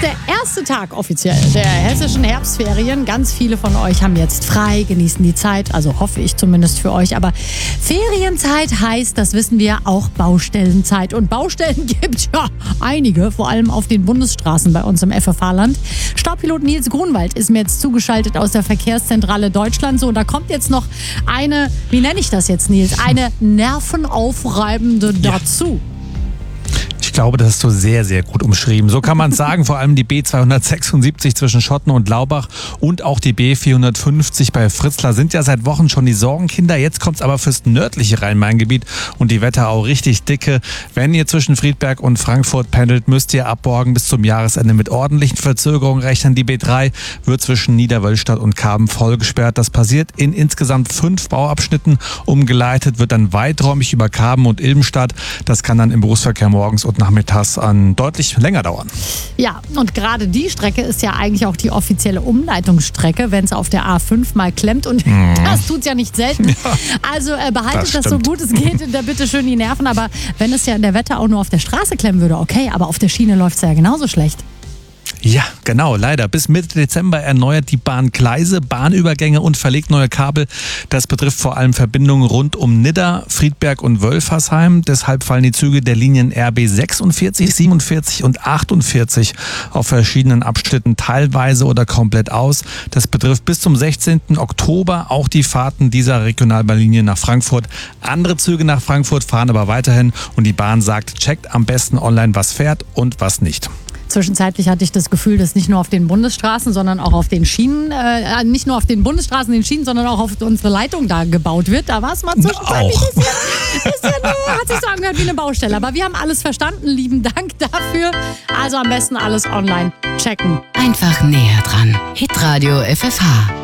ist der erste Tag offiziell der hessischen Herbstferien. Ganz viele von euch haben jetzt frei, genießen die Zeit, also hoffe ich zumindest für euch. Aber Ferienzeit heißt, das wissen wir, auch Baustellenzeit. Und Baustellen gibt ja einige, vor allem auf den Bundesstraßen bei uns im FFH-Land. Staubpilot Nils Grunwald ist mir jetzt zugeschaltet aus der Verkehrszentrale Deutschland. So, und da kommt jetzt noch eine, wie nenne ich das jetzt, Nils, eine nervenaufreibende dazu. Ich glaube, das hast du sehr, sehr gut umschrieben. So kann man es sagen, vor allem die B276 zwischen Schotten und Laubach und auch die B450 bei Fritzlar sind ja seit Wochen schon die Sorgenkinder. Jetzt kommt es aber fürs nördliche Rhein-Main-Gebiet und die Wetterau richtig dicke. Wenn ihr zwischen Friedberg und Frankfurt pendelt, müsst ihr ab morgen bis zum Jahresende mit ordentlichen Verzögerungen rechnen. Die B3 wird zwischen Niederwölstadt und Karben voll gesperrt. Das passiert in insgesamt 5 Bauabschnitten. Umgeleitet wird dann weiträumig über Karben und Ilbenstadt. Das kann dann im Berufsverkehr morgens und nachmittags an deutlich länger dauern. Ja, und gerade die Strecke ist ja eigentlich auch die offizielle Umleitungsstrecke, wenn es auf der A5 mal klemmt. Und das tut es ja nicht selten. Ja, also behaltet das so gut es geht, da bitte schön die Nerven. Aber wenn es ja in der Wetter auch nur auf der Straße klemmen würde, okay, aber auf der Schiene läuft es ja genauso schlecht. Ja, genau, leider. Bis Mitte Dezember erneuert die Bahn Gleise, Bahnübergänge und verlegt neue Kabel. Das betrifft vor allem Verbindungen rund um Nidda, Friedberg und Wölfersheim. Deshalb fallen die Züge der Linien RB 46, 47 und 48 auf verschiedenen Abschnitten teilweise oder komplett aus. Das betrifft bis zum 16. Oktober auch die Fahrten dieser Regionalbahnlinie nach Frankfurt. Andere Züge nach Frankfurt fahren aber weiterhin und die Bahn sagt, checkt am besten online, was fährt und was nicht. Zwischenzeitlich hatte ich das Gefühl, dass nicht nur auf den Bundesstraßen, sondern auch auf den Schienen, nicht nur auf den Bundesstraßen, den Schienen, sondern auch auf unsere Leitung da gebaut wird. Da war es mal zwischenzeitlich hat sich so angehört wie eine Baustelle. Aber wir haben alles verstanden. Lieben Dank dafür. Also am besten alles online checken. Einfach näher dran. Hitradio FFH.